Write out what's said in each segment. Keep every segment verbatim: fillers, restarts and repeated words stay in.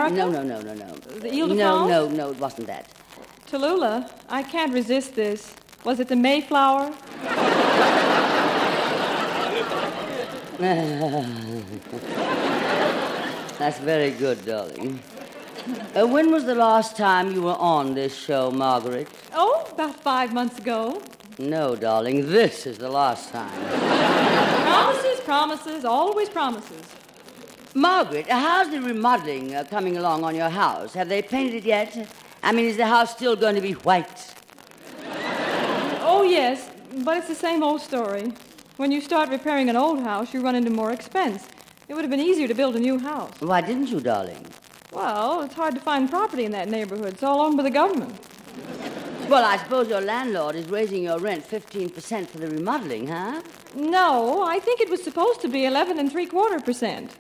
America? No, no, no, no, no. The Ile de No, France? no, no, it wasn't that. Tallulah, I can't resist this. Was it the Mayflower? That's very good, darling. Uh, when was the last time you were on this show, Margaret? Oh, about five months ago. No, darling, this is the last time. Promises, promises, always promises. Margaret, how's the remodeling uh, coming along on your house? Have they painted it yet? I mean, is the house still going to be white? Oh, yes, but it's the same old story. When you start repairing an old house, you run into more expense. It would have been easier to build a new house. Why didn't you, darling? Well, it's hard to find property in that neighborhood. It's all owned by the government. Well, I suppose your landlord is raising your rent fifteen percent for the remodeling, huh? No, I think it was supposed to be eleven and three quarter percent.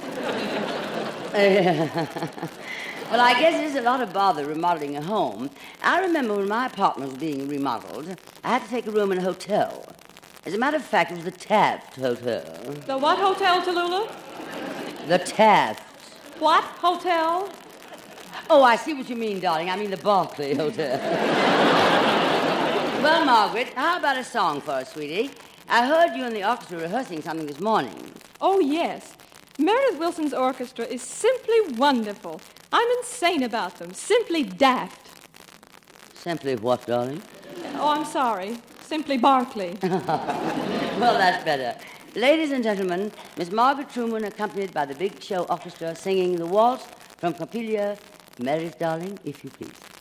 Well, I guess it is a lot of bother remodeling a home. I remember when my apartment was being remodeled, I had to take a room in a hotel. As a matter of fact, it was the Taft Hotel. The what hotel, Tallulah? The Taft. What hotel? Oh, I see what you mean, darling. I mean the Berkeley Hotel. Well, Margaret, how about a song for us, sweetie? I heard you and the orchestra rehearsing something this morning. Oh, yes. Meredith Wilson's orchestra is simply wonderful. I'm insane about them. Simply daft. Simply what, darling? Oh, I'm sorry. Simply Barclay. Well, that's better. Ladies and gentlemen, Miss Margaret Truman, accompanied by the Big Show Orchestra, singing the waltz from Coppelia. Meredith, darling, if you please.